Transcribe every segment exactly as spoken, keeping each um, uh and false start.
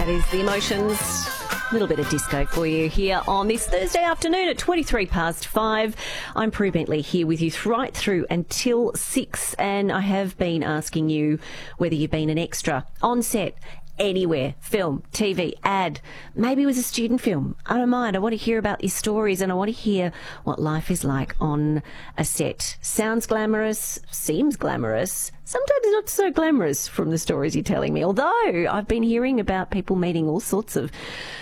That is The Emotions. A little bit of disco for you here on this Thursday afternoon at twenty-three past five. I'm Prue Bentley here with you right through until six, and I have been asking you whether you've been an extra on set, anywhere, film, T V, ad, maybe it was a student film. I don't mind. I want to hear about your stories, and I want to hear what life is like on a set. Sounds glamorous, seems glamorous, sometimes not so glamorous from the stories you're telling me, although I've been hearing about people meeting all sorts of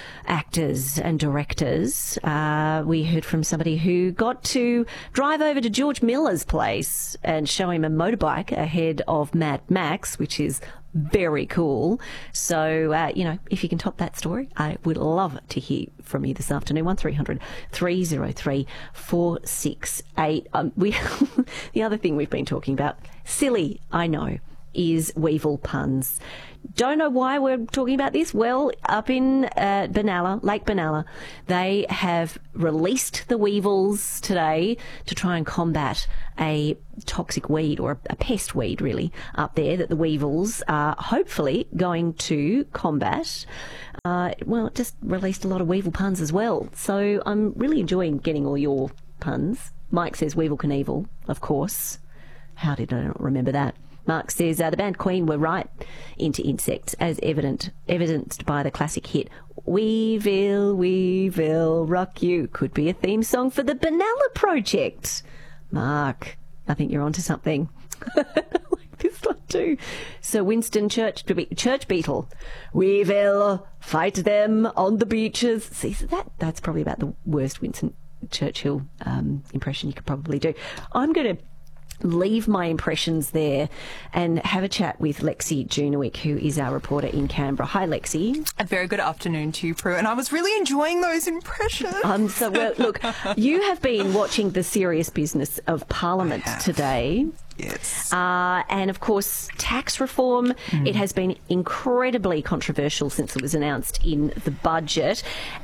actors and directors. Uh, we heard from somebody who got to drive over to George Miller's place and show him a motorbike ahead of Mad Max, which is very cool. So, uh, you know, if you can top that story, I would love to hear from you this afternoon. one three hundred three oh three four six eight. Um, we, the other thing we've been talking about, silly, I know, is Weevil puns. Don't know why we're talking about this. Well, up in uh, Benalla, Lake Benalla, they have released the weevils today to try and combat a toxic weed, or a pest weed really, up there that the weevils are hopefully going to combat. Uh, well, it just released a lot of weevil puns as well. So I'm really enjoying getting all your puns. Mike says Weevil Knievel, of course. How did I not remember that? Mark says uh, the band Queen were right into insects, as evident evidenced by the classic hit Weevil, Weevil, Rock You. Could be a theme song for the Benalla Project. Mark, I think you're onto something. I like this one too. Sir Winston Church, Church Beetle. We will fight them on the beaches. See, so that that's probably about the worst Winston Churchill um, impression you could probably do. I'm going to leave my impressions there and have a chat with Lexi Junowick, who is our reporter in Canberra. Hi, Lexi. A very good afternoon to you, Prue, and I was really enjoying those impressions. Um, so, well, look, you have been watching the serious business of Parliament today. Yes. Uh, and, of course, tax reform, mm. it has been incredibly controversial since it was announced in the budget.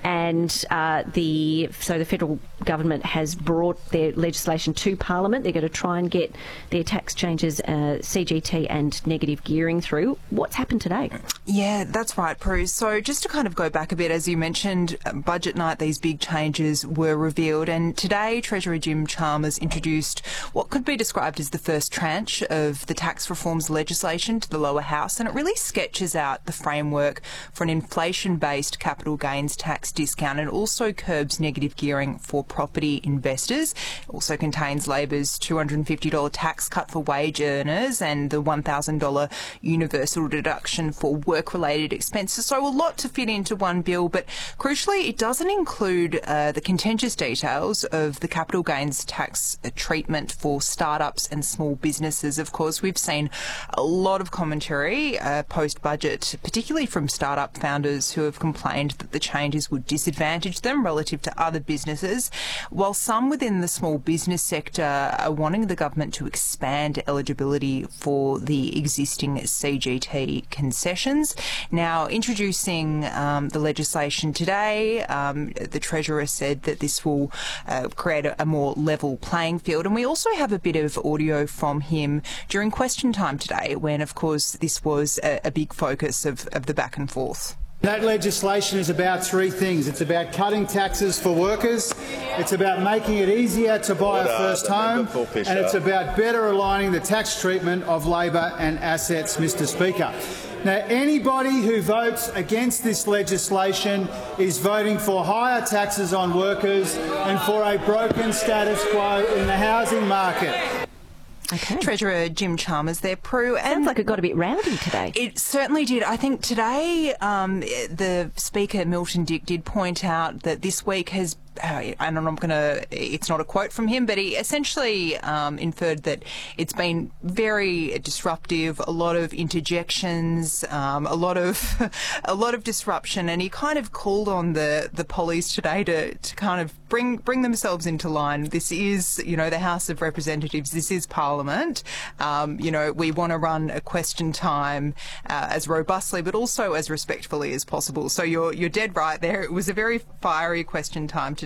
And uh, the so the federal government has brought their legislation to Parliament. They're going to try and get their tax changes, uh, C G T and negative gearing through. What's happened today? Yeah, that's right, Prue. So just to kind of go back a bit, as you mentioned, budget night, these big changes were revealed. And today, Treasurer Jim Chalmers introduced what could be described as the first tranche of the tax reforms legislation to the lower house, and it really sketches out the framework for an inflation-based capital gains tax discount, and also curbs negative gearing for property investors. It also contains Labor's two hundred fifty dollars tax cut for wage earners and the one thousand dollars universal deduction for work-related expenses. So a lot to fit into one bill, but crucially it doesn't include uh, the contentious details of the capital gains tax uh, treatment for startups and small businesses. Of course, we've seen a lot of commentary uh, post-budget, particularly from startup founders who have complained that the changes would disadvantage them relative to other businesses, while some within the small business sector are wanting the government to expand eligibility for the existing C G T concessions. Now, introducing um, the legislation today, um, the Treasurer said that this will uh, create a, a more level playing field, and we also have a bit of audio from him during question time today, when, of course, this was a, a big focus of, of the back and forth. That legislation is about three things. It's about cutting taxes for workers, it's about making it easier to buy a first home, and it's about better aligning the tax treatment of labour and assets, Mister Speaker. Now, anybody who votes against this legislation is voting for higher taxes on workers and for a broken status quo in the housing market. Okay. Treasurer Jim Chalmers there, Prue. Sounds and like it got a bit rowdy today. It certainly did. I think today um, the Speaker, Milton Dick, did point out that this week has Uh, and I'm going to, it's not a quote from him, but he essentially um, inferred that it's been very disruptive, a lot of interjections, um, a lot of a lot of disruption, and he kind of called on the, the police today to, to kind of bring bring themselves into line. This is, you know, the House of Representatives, this is Parliament. Um, you know, we want to run a question time uh, as robustly but also as respectfully as possible. So you're you're dead right there. It was a very fiery question time today.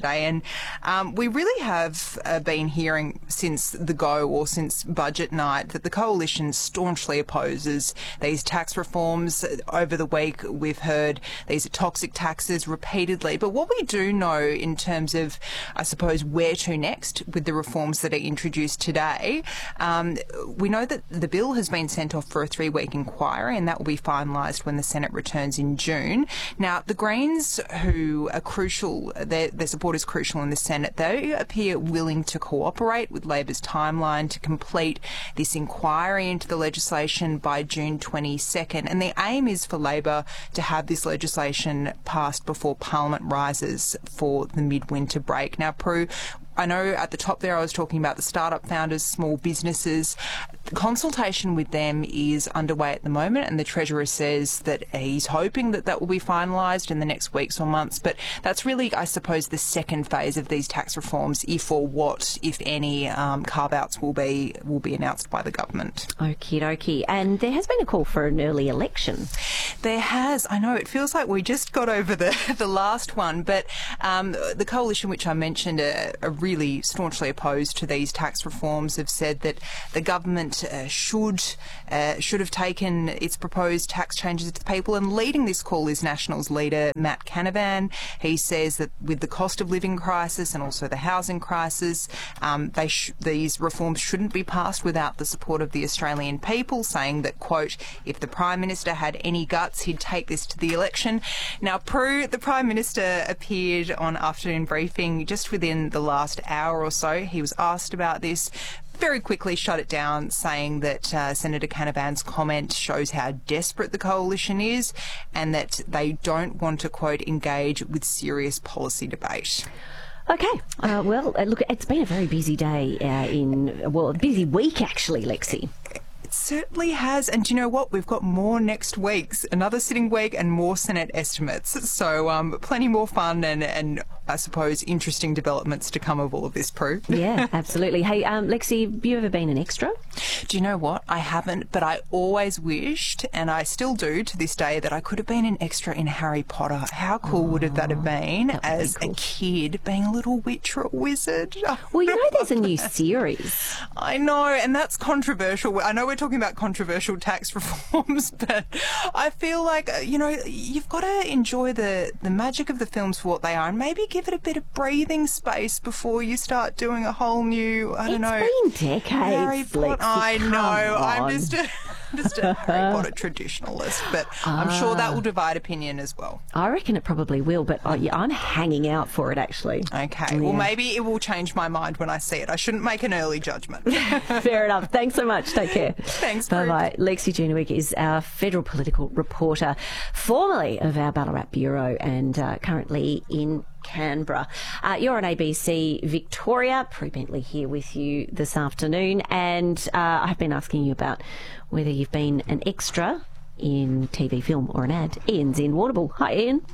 today. And um, we really have uh, been hearing since the go or since budget night that the coalition staunchly opposes these tax reforms. Over the week, we've heard these are toxic taxes repeatedly. But what we do know in terms of, I suppose, where to next with the reforms that are introduced today, um, we know that the bill has been sent off for a three-week inquiry, and that will be finalised when the Senate returns in June. Now, the Greens, who are crucial, their, their support is crucial in the Senate, they appear willing to cooperate with Labor's timeline to complete this inquiry into the legislation by June twenty-second. And the aim is for Labor to have this legislation passed before Parliament rises for the midwinter break. Now, Prue, I know at the top there I was talking about the startup founders, small businesses. The consultation with them is underway at the moment, and the Treasurer says that he's hoping that that will be finalised in the next weeks or months. But that's really, I suppose, the second phase of these tax reforms, if or what, if any, um, carve-outs will be will be announced by the government. Okie dokie. And there has been a call for an early election. There has. I know, it feels like we just got over the, the last one, but um, the coalition, which I mentioned, are, are really staunchly opposed to these tax reforms, have said that the government uh, should uh, should have taken its proposed tax changes to the people. And leading this call is Nationals leader Matt Canavan. He says that with the cost of living crisis and also the housing crisis, um, they sh- these reforms shouldn't be passed without the support of the Australian people, saying that, quote, if the Prime Minister had any guts, he'd take this to the election. Now, Prue, the Prime Minister appeared on afternoon briefing just within the last hour or so. He was asked about this, very quickly shut it down, saying that uh, Senator Canavan's comment shows how desperate the coalition is and that they don't want to, quote, engage with serious policy debate. Okay. Uh, well, uh, look, it's been a very busy day uh, in, well, a busy week actually, Lexi. It certainly has. And do you know what? We've got more next week, another sitting week and more Senate estimates. So um, plenty more fun and, and I suppose interesting developments to come of all of this, Prue. Yeah, absolutely. Hey, um, Lexi, have you ever been an extra? Do you know what? I haven't, but I always wished, and I still do to this day, that I could have been an extra in Harry Potter. How cool oh, would have that have been as cool. a kid, being a little witch or a wizard? Well, you know there's a new series. I know, and that's controversial. I know we're talking about controversial tax reforms, but I feel like, you know, you've got to enjoy the, the magic of the films for what they are and maybe give it a bit of breathing space before you start doing a whole new, I don't it's know. It's been decades, Harry Potter. I know. On. I'm just a, just a Harry Potter traditionalist, but uh, I'm sure that will divide opinion as well. I reckon it probably will, but oh, yeah, I'm hanging out for it, actually. Okay. Yeah. Well, maybe it will change my mind when I see it. I shouldn't make an early judgment. Fair enough. Thanks so much. Take care. Thanks, bye-bye. Lexi Junewick is our federal political reporter, formerly of our Ballarat Bureau and uh, currently in Canberra. Uh, you're on A B C Victoria. Prue Bentley here with you this afternoon, and uh, I've been asking you about whether you've been an extra in T V, film or an ad. Ian's in Warrnambool. Hi, Ian.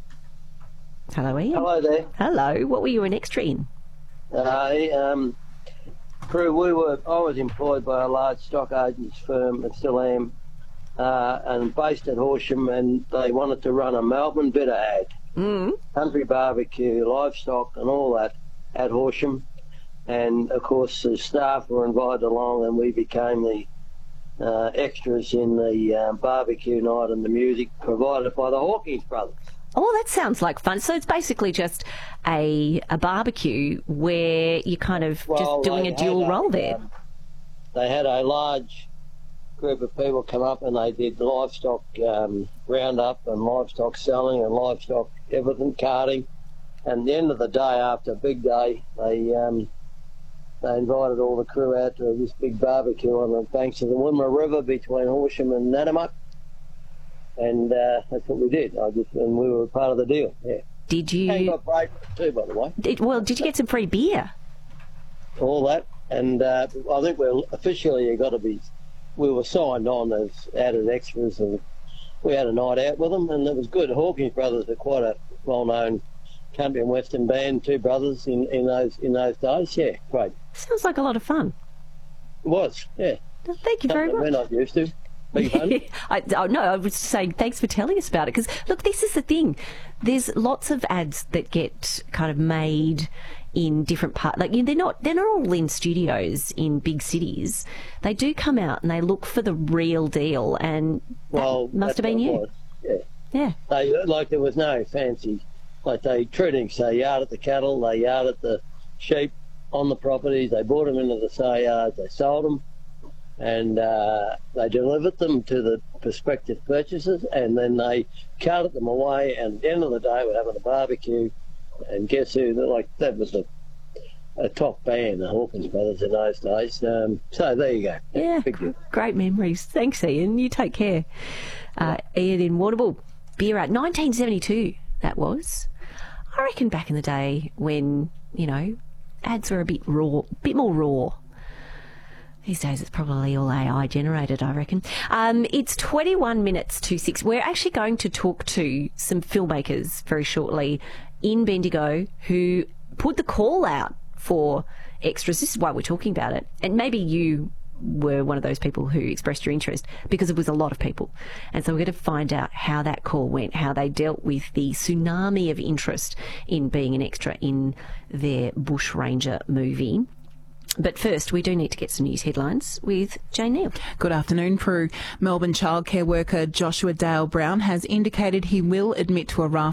Hello, Ian. Hello there. Hello. What were you an extra in? Uh, um, Prue, we were. I was employed by a large stock agents firm, and still am, uh, and based at Horsham, and they wanted to run a Melbourne bitter ad. Mm. Country barbecue, livestock and all that at Horsham, and of course the staff were invited along and we became the uh, extras in the uh, barbecue night and the music provided by the Hawkins brothers. Oh, that sounds like fun. So it's basically just a a barbecue where you're kind of well, just doing a dual role a, there. Um, they had a large group of people come up and they did livestock um, roundup and livestock selling and livestock everything, carting. And at the end of the day, after a big day, they um, they invited all the crew out to this big barbecue on the banks of the Wimmera River between Horsham and Nanamuck. And uh, that's what we did. I just and we were part of the deal. Yeah. Did you? And got break too, by the way. Did, well, did you get some free beer? All that, and uh, I think we're officially you got to be. We were signed on as added extras, and we had a night out with them, and it was good. Hawkins brothers are quite a well-known country and western band, two brothers in, in those in those days. Yeah, great. Sounds like a lot of fun. It was, yeah. Thank you very much. We're not used to. Be fun. I, oh, no, I was saying thanks for telling us about it because, look, this is the thing. There's lots of ads that get kind of made in different parts. Like, you know, they're not they're not all in studios in big cities. They do come out and they look for the real deal, and well, that must have been you. Yeah. Yeah. They, like, there was no fancy. Like, they treated them, they yarded the cattle, they yarded the sheep on the properties, they brought them into the sale yards, they sold them, and uh, they delivered them to the prospective purchasers, and then they carted them away, and at the end of the day we're having a barbecue, and guess who? Like, that was a, a top band, the Hawkins Brothers in those days. Um, so there you go. Yeah, Big deal. Great memories. Thanks, Ian. You take care. Uh, Ian in Warrnambool. Beer Out. nineteen seventy-two, that was. I reckon back in the day when, you know, ads were a bit raw, bit more raw. These days it's probably all A I generated, I reckon. Um, it's twenty-one minutes to six. We're actually going to talk to some filmmakers very shortly in Bendigo who put the call out for extras. This is why we're talking about it. And maybe you were one of those people who expressed your interest because it was a lot of people. And so we're going to find out how that call went, how they dealt with the tsunami of interest in being an extra in their Bush Ranger movie. But first, we do need to get some news headlines with Jane Neal. Good afternoon, Prue. Melbourne childcare worker Joshua Dale Brown has indicated he will admit to a raft